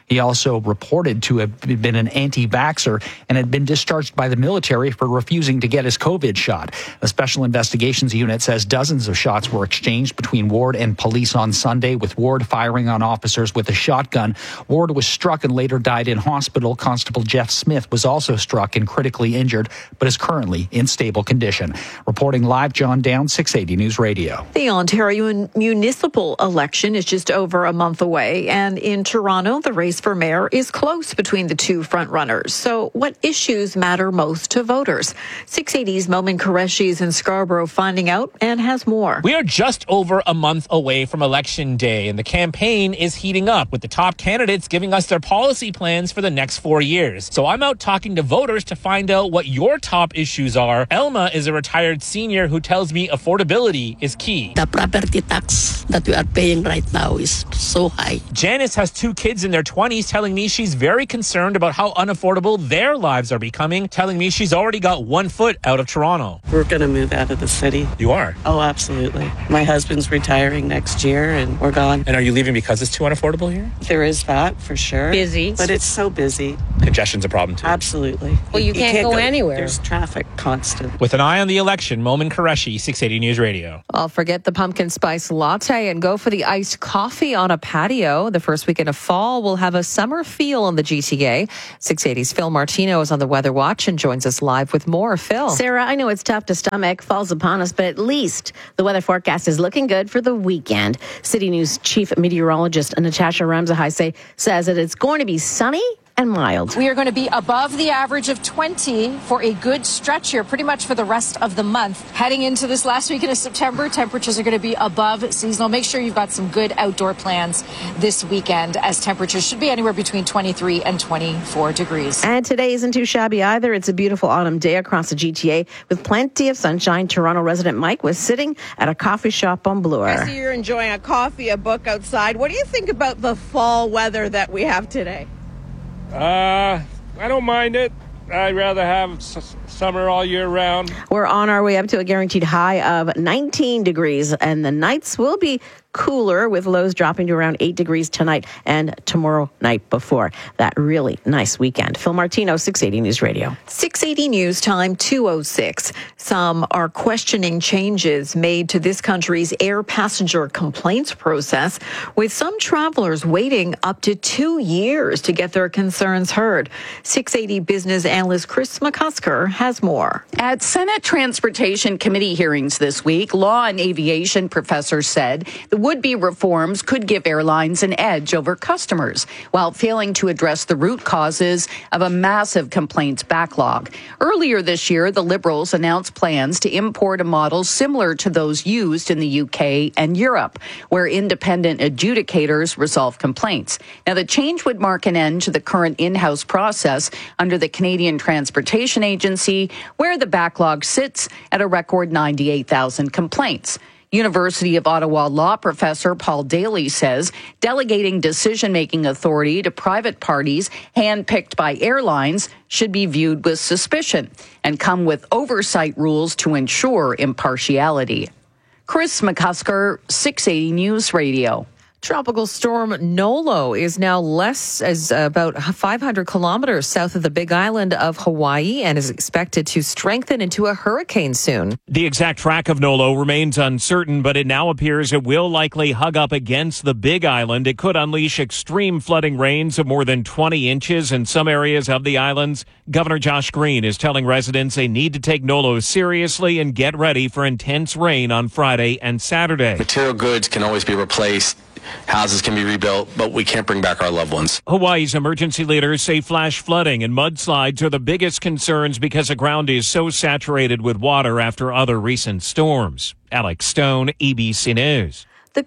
He also reported to have been an anti-vaxxer and had been discharged by the military for refusing to get his COVID shot. A special investigations unit says dozens of shots were exchanged between Ward and police on Sunday, with Ward firing on officers with a shotgun. Ward was struck and later died in hospital. Constable Jeff Smith was also struck and critically injured, but is currently in stable condition. Reporting live, John Downs, 680 News Radio. The Ontario municipal election is just over a month away, and in Toronto, the race for mayor is close between the two frontrunners. So what issues matter most to voters? 680's Momin Qureshi is in Scarborough finding out and has more. We are just over a month away from Election Day, and the campaign is heating up, with the top candidates giving us their policy plans for the next 4 years. So I'm out talking to voters to find out what your top issues are. Elma is a retired senior who tells me affordability is key. The property tax that we are paying right now is so high. Janice has 2 kids in their 20s, telling me she's very concerned about how unaffordable their lives are becoming, telling me she's already got 1 foot out of Toronto. We're going to move out of the city. You are? Oh, absolutely. My husband's retiring next year and we're gone. And are you leaving because it's too unaffordable here? There is that, for sure. Busy. But it's so busy. Congestion's a problem too. Absolutely. Well, you can't go anywhere. There's traffic constant. With an eye on the election, Momin Qureshi, 680 News Radio. I'll forget the pumpkin spice latte and go for the iced coffee on a patio. The first weekend of fall will have a summer feel in the GTA. 680's Phil Martino is on the Weather Watch and joins us live with more. Phil. Sarah, I know it's tough to stomach. Fall's upon us, but at least the weather forecast is looking good for the weekend. City News Chief Meteorologist Natasha Ramsahai says that it's going to be sunny and mild. We are going to be above the average of 20 for a good stretch here, pretty much for the rest of the month. Heading into this last weekend of September, temperatures are going to be above seasonal. Make sure you've got some good outdoor plans this weekend, as temperatures should be anywhere between 23 and 24 degrees. And today isn't too shabby either. It's a beautiful autumn day across the GTA with plenty of sunshine. Toronto resident Mike was sitting at a coffee shop on Bloor. I see you're enjoying a coffee, a book outside. What do you think about the fall weather that we have today? I don't mind it. I'd rather have summer all year round. We're on our way up to a guaranteed high of 19 degrees, and the nights will be cooler, with lows dropping to around 8 degrees tonight and tomorrow night before that really nice weekend. Phil Martino, 680 News Radio. 680 News Time, 2:06. Some are questioning changes made to this country's air passenger complaints process, with some travelers waiting up to 2 years to get their concerns heard. 680 business analyst Chris McCusker has more. At Senate Transportation Committee hearings this week, law and aviation professors said the would-be reforms could give airlines an edge over customers, while failing to address the root causes of a massive complaints backlog. Earlier this year, the Liberals announced plans to import a model similar to those used in the UK and Europe, where independent adjudicators resolve complaints. Now, the change would mark an end to the current in-house process under the Canadian Transportation Agency, where the backlog sits at a record 98,000 complaints. University of Ottawa law professor Paul Daly says delegating decision-making authority to private parties handpicked by airlines should be viewed with suspicion and come with oversight rules to ensure impartiality. Chris McCusker, 680 News Radio. Tropical storm Nolo is now less as about 500 kilometers south of the Big Island of Hawaii and is expected to strengthen into a hurricane soon. The exact track of Nolo remains uncertain, but it now appears it will likely hug up against the Big Island. It could unleash extreme flooding rains of more than 20 inches in some areas of the islands. Governor Josh Green is telling residents they need to take Nolo seriously and get ready for intense rain on Friday and Saturday. Material goods can always be replaced. Houses can be rebuilt, but we can't bring back our loved ones. Hawaii's emergency leaders say flash flooding and mudslides are the biggest concerns because the ground is so saturated with water after other recent storms. Alex Stone, ABC News. The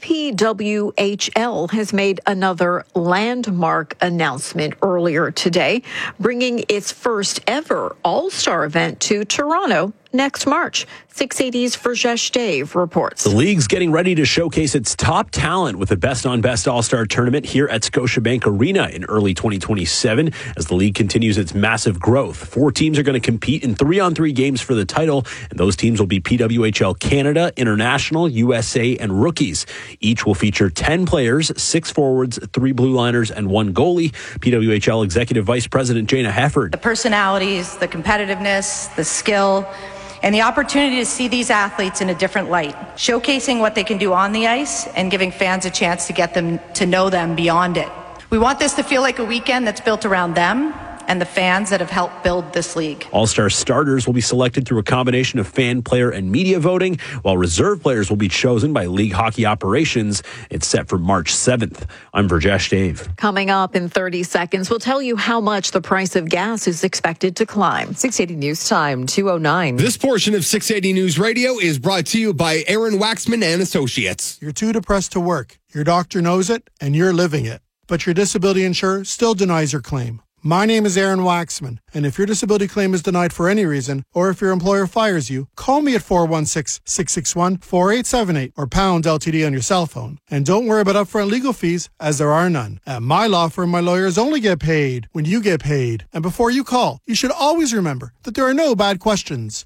PWHL has made another landmark announcement earlier today, bringing its first ever All-Star event to Toronto next March. 680's Verjesh Dave reports. The league's getting ready to showcase its top talent with the Best on Best All-Star Tournament here at Scotiabank Arena in early 2027 as the league continues its massive growth. 4 teams are going to compete in 3-on-3 games for the title, and those teams will be PWHL Canada, International, USA, and Rookies. Each will feature 10 players, 6 forwards, 3 blue liners, and 1 goalie. PWHL Executive Vice President Jana Hefford. The personalities, the competitiveness, the skill, and the opportunity to see these athletes in a different light, showcasing what they can do on the ice and giving fans a chance to get them to know them beyond it. We want this to feel like a weekend that's built around them and the fans that have helped build this league. All-Star starters will be selected through a combination of fan, player, and media voting, while reserve players will be chosen by League Hockey Operations. It's set for March 7th. I'm Verjesh Dave. Coming up in 30 seconds, we'll tell you how much the price of gas is expected to climb. 680 News Time, 2:09. This portion of 680 News Radio is brought to you by Aaron Waxman and Associates. You're too depressed to work. Your doctor knows it, and you're living it. But your disability insurer still denies your claim. My name is Aaron Waxman, and if your disability claim is denied for any reason, or if your employer fires you, call me at 416-661-4878 or pound LTD on your cell phone. And don't worry about upfront legal fees, as there are none. At my law firm, my lawyers only get paid when you get paid. And before you call, you should always remember that there are no bad questions.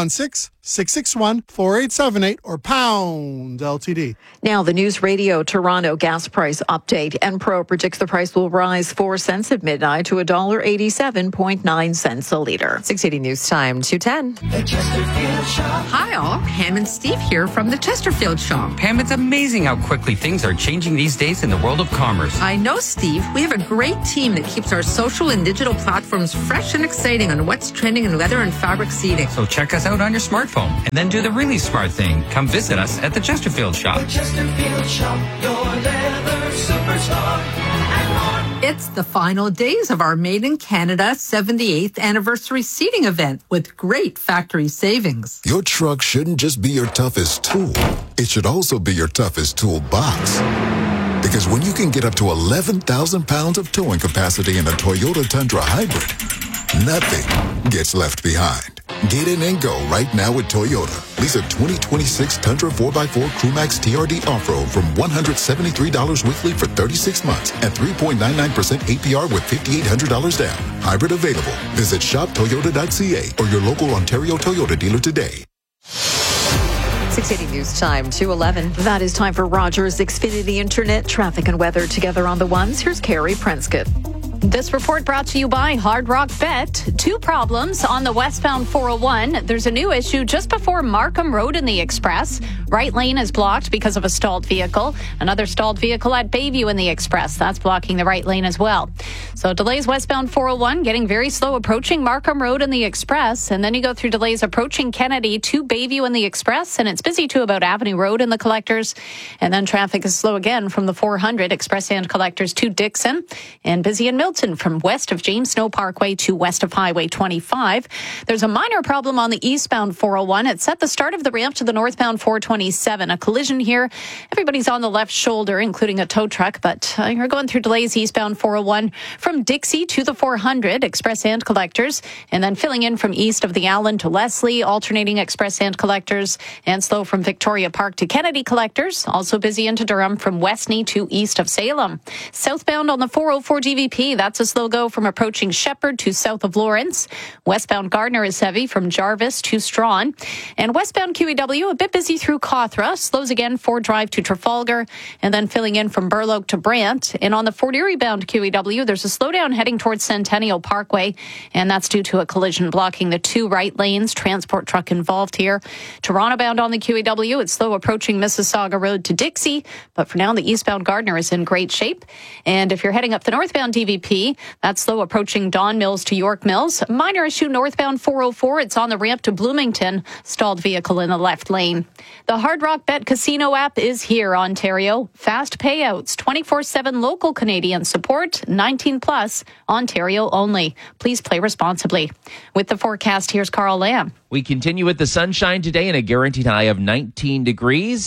416-661-4878 or pound LTD. Now, the News Radio Toronto gas price update. Enpro predicts the price will rise 4 cents at midnight to $1.87.9 a liter. 680 News Time, 2:10. Hi all, Pam and Steve here from the Chesterfield Shop. Pam, it's amazing how quickly things are changing these days in the world of commerce. I know, Steve. We have a great team that keeps our social and digital platforms fresh and exciting on what's trending in leather and fabric seating. So check us out on your smartphone and then do the really smart thing. Come visit us at the Chesterfield Shop. The Chesterfield Shop, your leather superstar. It's the final days of our Made in Canada 78th anniversary seating event with great factory savings. Your truck shouldn't just be your toughest tool. It should also be your toughest toolbox. Because when you can get up to 11,000 pounds of towing capacity in a Toyota Tundra Hybrid, nothing gets left behind. Get in and go right now with Toyota. Lease a 2026 Tundra 4x4 Crewmax TRD Off-Road from $173 weekly for 36 months at 3.99% APR with $5,800 down. Hybrid available. Visit shoptoyota.ca or your local Ontario Toyota dealer today. 680 News Time, 2:11. That is time for Rogers Xfinity Internet traffic and weather together on the ones. Here's Carrie Prenscott. This report brought to you by Hard Rock Bet. 2 problems on the westbound 401. There's a new issue just before Markham Road in the Express. Right lane is blocked because of a stalled vehicle. Another stalled vehicle at Bayview in the Express. That's blocking the right lane as well. So delays westbound 401, getting very slow approaching Markham Road in the Express. And then you go through delays approaching Kennedy to Bayview in the Express. And it's busy to about Avenue Road in the Collectors. And then traffic is slow again from the 400 Express and Collectors to Dixon. And busy in Milton from west of James Snow Parkway to west of Highway 25. There's a minor problem on the eastbound 401. It's at the start of the ramp to the northbound 427. A collision here. Everybody's on the left shoulder, including a tow truck, but you're going through delays eastbound 401 from Dixie to the 400 Express and Collectors, and then filling in from east of the Allen to Leslie, alternating Express and Collectors, and slow from Victoria Park to Kennedy Collectors. Also busy into Durham from Westney to east of Salem. Southbound on the 404 GVP, that's a slow go from approaching Shepherd to south of Lawrence. Westbound Gardner is heavy from Jarvis to Strawn. And westbound QEW, a bit busy through Cawthra. Slows again Ford Drive to Trafalgar, and then filling in from Burloak to Brant. And on the Fort Erie bound QEW, there's a slowdown heading towards Centennial Parkway, and that's due to a collision blocking the 2 right lanes. Transport truck involved here. Toronto bound on the QEW, it's slow approaching Mississauga Road to Dixie, but for now the eastbound Gardner is in great shape. And if you're heading up the northbound DVP, that's slow approaching Don Mills to York Mills. Minor issue northbound 404. It's on the ramp to Bloomington. Stalled vehicle in the left lane. The Hard Rock Bet Casino app is here, Ontario. Fast payouts, 24/7 local Canadian support, 19 plus, Ontario only. Please play responsibly. With the forecast, here's Carl Lamb. We continue with the sunshine today and a guaranteed high of 19 degrees.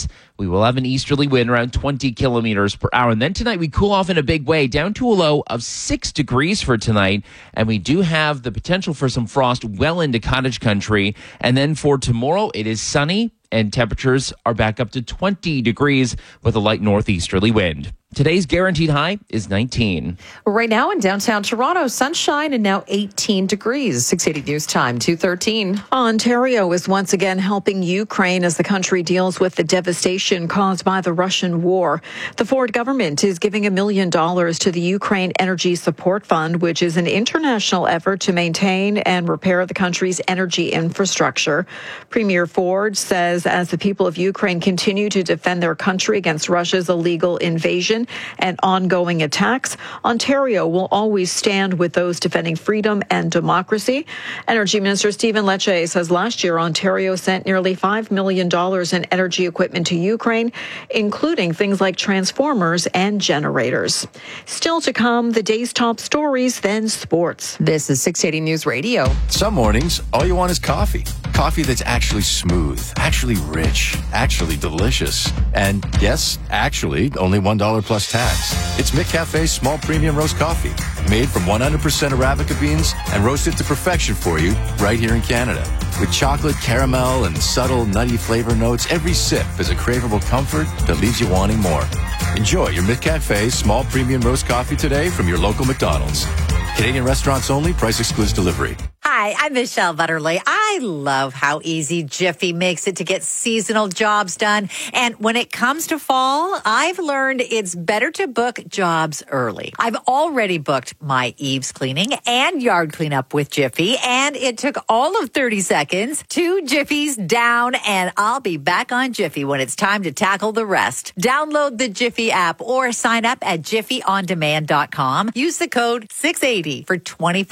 We will have an easterly wind around 20 kilometers per hour. And then tonight we cool off in a big way down to a low of 6 degrees for tonight. And we do have the potential for some frost well into cottage country. And then for tomorrow, it is sunny and temperatures are back up to 20 degrees with a light northeasterly wind. Today's guaranteed high is 19. Right now in downtown Toronto, sunshine and now 18 degrees. 680 News Time, 2:13. Ontario is once again helping Ukraine as the country deals with the devastation caused by the Russian war. The Ford government is giving $1 million to the Ukraine Energy Support Fund, which is an international effort to maintain and repair the country's energy infrastructure. Premier Ford says as the people of Ukraine continue to defend their country against Russia's illegal invasion and ongoing attacks, Ontario will always stand with those defending freedom and democracy. Energy Minister Stephen Lecce says last year Ontario sent nearly $5 million in energy equipment to Ukraine, including things like transformers and generators. Still to come, the day's top stories, then sports. This is 680 News Radio. Some mornings, all you want is coffee. Coffee that's actually smooth, actually rich, actually delicious. And yes, actually, only $1 plus tax. It's McCafe's small premium roast coffee, made from 100% Arabica beans and roasted to perfection for you right here in Canada. With chocolate, caramel, and subtle nutty flavor notes, every sip is a craveable comfort that leaves you wanting more. Enjoy your McCafe's small premium roast coffee today from your local McDonald's. Canadian restaurants only, price excludes delivery. Hi, I'm Michelle Butterly. I love how easy Jiffy makes it to get seasonal jobs done. And when it comes to fall, I've learned it's better to book jobs early. I've already booked my eaves cleaning and yard cleanup with Jiffy, and it took all of 30 seconds. 2 Jiffies down, and I'll be back on Jiffy when it's time to tackle the rest. Download the Jiffy app or sign up at jiffyondemand.com. Use the code 680 for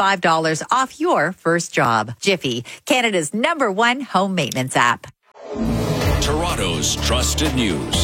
$25 off your first job. Jiffy, Canada's #1 home maintenance app. Toronto's trusted news.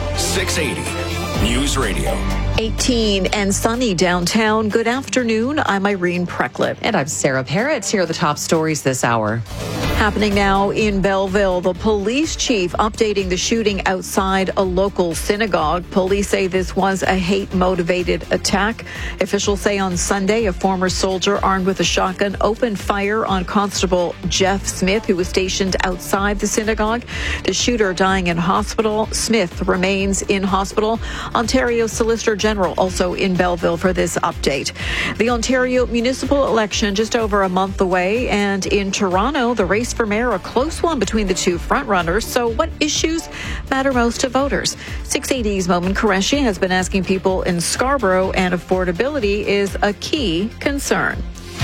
680 News Radio. 18 and sunny downtown. Good afternoon. I'm Irene Precklip. And I'm Sarah Parrott. Here are the top stories this hour. Happening now in Belleville, the police chief updating the shooting outside a local synagogue. Police say this was a hate-motivated attack. Officials say on Sunday, a former soldier armed with a shotgun opened fire on Constable Jeff Smith, who was stationed outside the synagogue. The shooter dying in hospital. Smith remains in hospital. Ontario Solicitor General also in Belleville for this update. The Ontario municipal election just over a month away, and in Toronto, the race for mayor, a close one between the two frontrunners. So what issues matter most to voters? 680's Momin Qureshi has been asking people in Scarborough, and affordability is a key concern.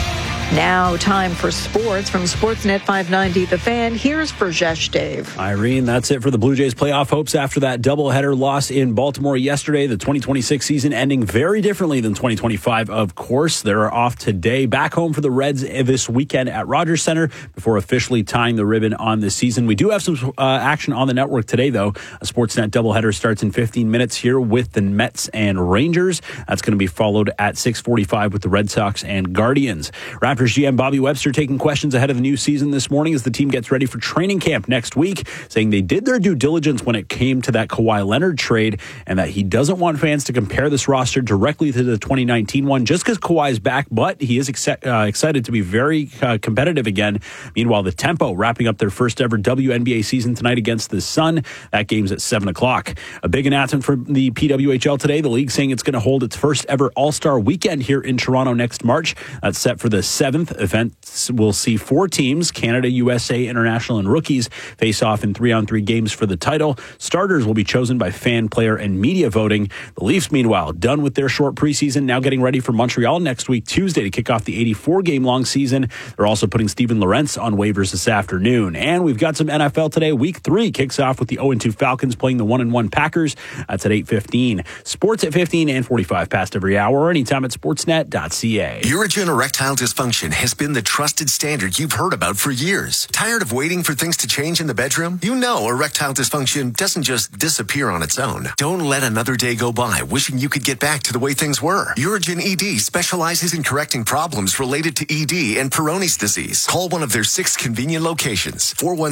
Now, time for sports from Sportsnet 590 The Fan. Here's Burjesh Dave. Irene, that's it for the Blue Jays playoff hopes after that doubleheader loss in Baltimore yesterday. The 2026 season ending very differently than 2025, of course. They're off today, back home for the Reds this weekend at Rogers Centre before officially tying the ribbon on the season. We do have some action on the network today, though. A Sportsnet doubleheader starts in 15 minutes here with the Mets and Rangers. That's going to be followed at 6:45 with the Red Sox and Guardians. Raptors GM Bobby Webster taking questions ahead of the new season this morning as the team gets ready for training camp next week, saying they did their due diligence when it came to that Kawhi Leonard trade and that he doesn't want fans to compare this roster directly to the 2019 one just because Kawhi's back, but he is excited to be very competitive again. Meanwhile, the Tempo wrapping up their first ever WNBA season tonight against the Sun. That game's at 7 o'clock. A big announcement from the PWHL today. The league saying it's going to hold its first ever All-Star weekend here in Toronto next March. That's set for the 7th. Events will see 4 teams, Canada, USA, International, and Rookies, face off in 3-on-3 games for the title. Starters will be chosen by fan, player, and media voting. The Leafs, meanwhile, done with their short preseason, now getting ready for Montreal next week, Tuesday, to kick off the 84-game-long season. They're also putting Steven Lorentz on waivers this afternoon. And we've got some NFL today. Week 3 kicks off with the 0-2 Falcons playing the 1-1 Packers. That's at 8:15. Sports at 15 and 45 past every hour, or anytime at sportsnet.ca. Urogene erectile dysfunction dysfunction has been the trusted standard you've heard about for years. Tired of waiting for things to change in the bedroom? You know erectile dysfunction doesn't just disappear on its own. Don't let another day go by wishing you could get back to the way things were. Urigen ED specializes in correcting problems related to ED and Peyronie's disease. Call one of their 6 convenient locations.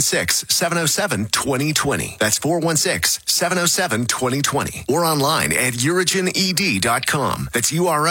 416-707-2020. That's 416-707-2020. Or online at urigened.com. That's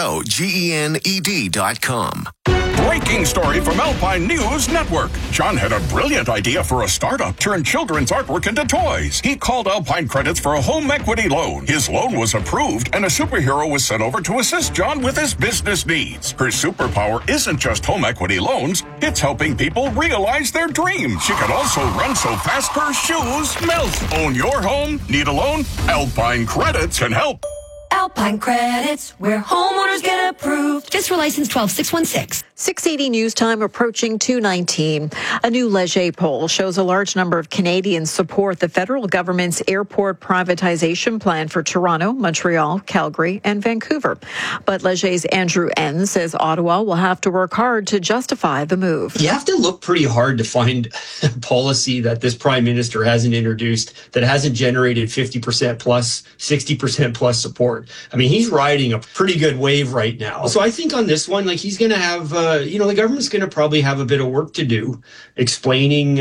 UROGENED.com. Breaking story from Alpine News Network. John had a brilliant idea for a startup, turn children's artwork into toys. He called Alpine Credits for a home equity loan. His loan was approved, and a superhero was sent over to assist John with his business needs. Her superpower isn't just home equity loans, it's helping people realize their dreams. She can also run so fast her shoes melt. Own your home? Need a loan? Alpine Credits can help. Alpine Credits, where homeowners get approved. Fiscal license 12616. 680 News Time approaching 2:19. A new Leger poll shows a large number of Canadians support the federal government's airport privatization plan for Toronto, Montreal, Calgary, and Vancouver. But Leger's Andrew N. says Ottawa will have to work hard to justify the move. You have to look pretty hard to find a policy that this prime minister hasn't introduced that hasn't generated 50% plus, 60% plus support. I mean, he's riding a pretty good wave right now. So I think on this one, like, he's going to have, the government's going to probably have a bit of work to do explaining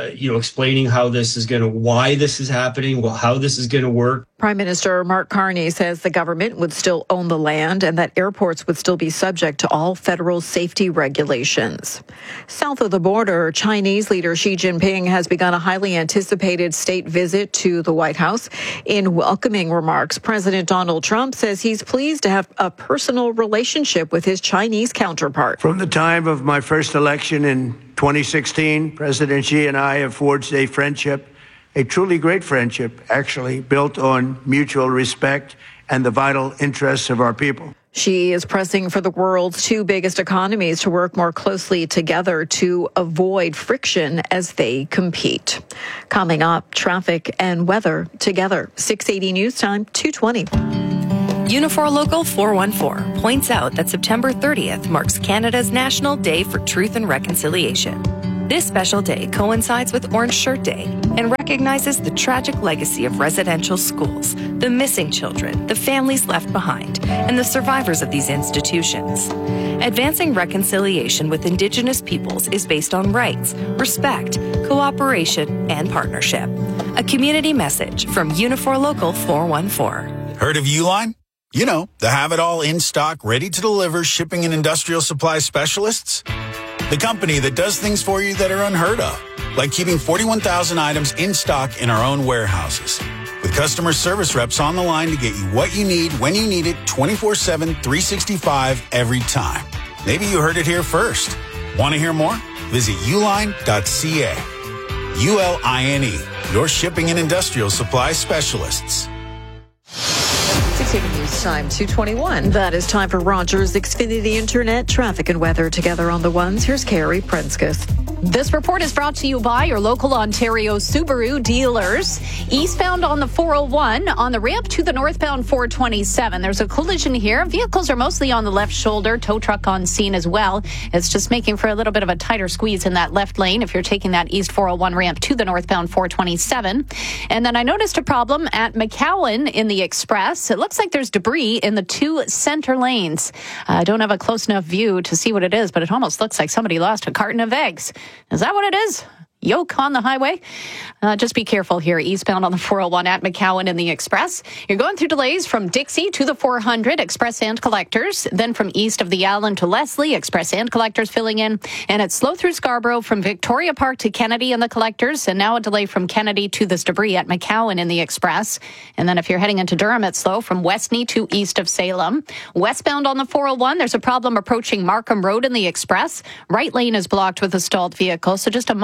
how this is why this is happening, how this is going to work. Prime Minister Mark Carney says the government would still own the land and that airports would still be subject to all federal safety regulations. South of the border, Chinese leader Xi Jinping has begun a highly anticipated state visit to the White House. In welcoming remarks, President Donald Trump says he's pleased to have a personal relationship with his Chinese counterpart. From the time of my first election in 2016, President Xi and I have forged a friendship, a truly great friendship, actually, built on mutual respect and the vital interests of our people. Xi is pressing for the world's 2 biggest economies to work more closely together to avoid friction as they compete. Coming up, traffic and weather together. 680 News Time, 2:20. Unifor Local 414 points out that September 30th marks Canada's National Day for Truth and Reconciliation. This special day coincides with Orange Shirt Day and recognizes the tragic legacy of residential schools, the missing children, the families left behind, and the survivors of these institutions. Advancing reconciliation with Indigenous peoples is based on rights, respect, cooperation, and partnership. A community message from Unifor Local 414. Heard of Uline? You know, the have-it-all in-stock, ready-to-deliver shipping and industrial supply specialists. The company that does things for you that are unheard of, like keeping 41,000 items in stock in our own warehouses. With customer service reps on the line to get you what you need, when you need it, 24/7, 365, every time. Maybe you heard it here first. Want to hear more? Visit uline.ca. ULINE, your shipping and industrial supply specialists. 680 News Time, 2:21. That is time for Rogers Xfinity Internet traffic and weather together on the ones. Here's Carrie Prenskus. This report is brought to you by your local Ontario Subaru dealers. Eastbound on the 401, on the ramp to the northbound 427. There's a collision here. Vehicles are mostly on the left shoulder. Tow truck on scene as well. It's just making for a little bit of a tighter squeeze in that left lane if you're taking that East 401 ramp to the northbound 427. And then I noticed a problem at McCowan in the Express. It looks like there's debris in the 2 center lanes. I don't have a close enough view to see what it is, but it almost looks like somebody lost a carton of eggs. Is that what it is? Yoke on the highway. Just be careful here. Eastbound on the 401 at McCowan in the Express. You're going through delays from Dixie to the 400, Express and Collectors. Then from east of the Allen to Leslie, Express and Collectors filling in. And it's slow through Scarborough from Victoria Park to Kennedy and the Collectors. And now a delay from Kennedy to this debris at McCowan in the Express. And then if you're heading into Durham, it's slow from Westney to east of Salem. Westbound on the 401, there's a problem approaching Markham Road in the Express. Right lane is blocked with a stalled vehicle. So just a minor delay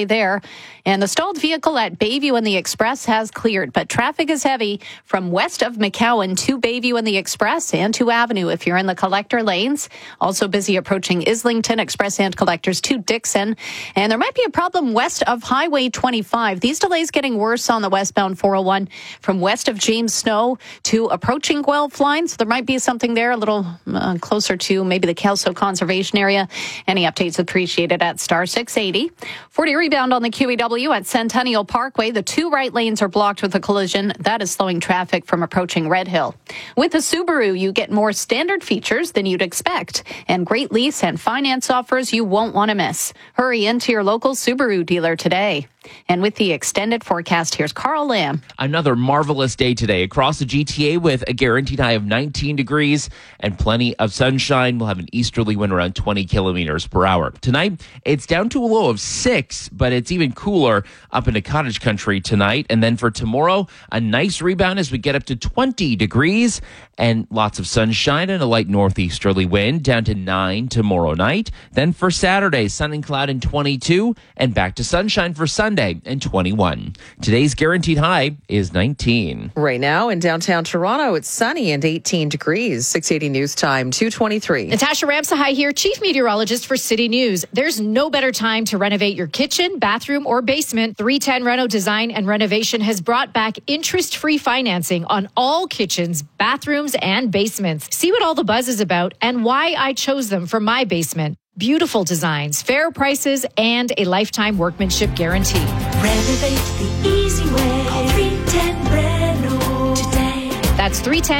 delay there. And the stalled vehicle at Bayview and the Express has cleared, but traffic is heavy from west of McCowan to Bayview and the Express and to Avenue if you're in the collector lanes. Also busy approaching Islington Express and collectors to Dixon. And there might be a problem west of Highway 25. These delays getting worse on the westbound 401 from west of James Snow to approaching Guelph line. So there might be something there a little closer to maybe the Kelso Conservation Area. Any updates appreciated at star 680. 40 rebound on the QEW at Centennial Parkway. The two right lanes are blocked with a collision. That is slowing traffic from approaching Red Hill. With the Subaru, you get more standard features than you'd expect and great lease and finance offers you won't want to miss. Hurry into your local Subaru dealer today. And with the extended forecast, here's Carl Lamb. Another marvelous day today across the GTA with a guaranteed high of 19 degrees and plenty of sunshine. We'll have an easterly wind around 20 kilometers per hour. Tonight, it's down to a low of 6, but it's even cooler up into cottage country tonight. And then for tomorrow, a nice rebound as we get up to 20 degrees and lots of sunshine and a light northeasterly wind down to 9 tomorrow night. Then for Saturday, sun and cloud and 22 and back to sunshine for Sunday and 21. Today's guaranteed high is 19. Right now in downtown Toronto, it's sunny and 18 degrees. 680 News Time, 2:23. Natasha Ramsahai here, Chief Meteorologist for City News. There's no better time to renovate your kitchen, bathroom, or basement. 310 Reno Design and Renovation has brought back interest-free financing on all kitchens, bathrooms, and basements. See what all the buzz is about and why I chose them for my basement. Beautiful designs, fair prices, and a lifetime workmanship guarantee. Renovate the easy way. Call 310 Reno today. That's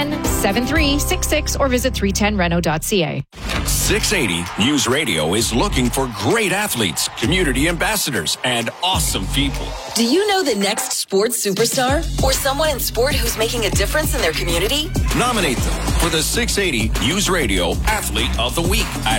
310-7366 or visit 310reno.ca. 680 News Radio is looking for great athletes, community ambassadors, and awesome people. Do you know the next sports superstar or someone in sport who's making a difference in their community? Nominate them for the 680 News Radio Athlete of the Week at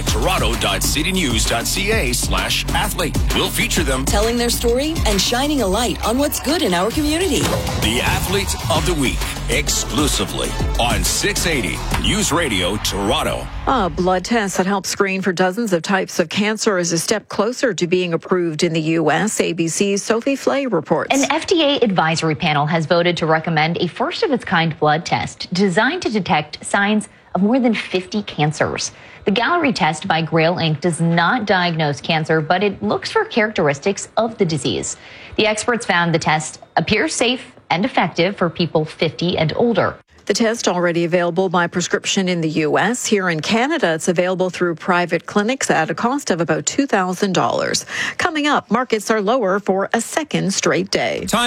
toronto.citynews.ca/athlete. We'll feature them telling their story and shining a light on what's good in our community. The Athlete of the Week, exclusively on 680 News Radio Toronto. A blood test that helps screen for dozens of types of cancer is a step closer to being approved in the U.S. ABC's Sophie Flay reports. An FDA advisory panel has voted to recommend a first-of-its-kind blood test designed to detect signs of more than 50 cancers. The Gallery test by Grail Inc. does not diagnose cancer, but it looks for characteristics of the disease. The experts found the test appears safe and effective for people 50 and older. The test already available by prescription in the U.S. Here in Canada, it's available through private clinics at a cost of about $2,000. Coming up, markets are lower for a second straight day.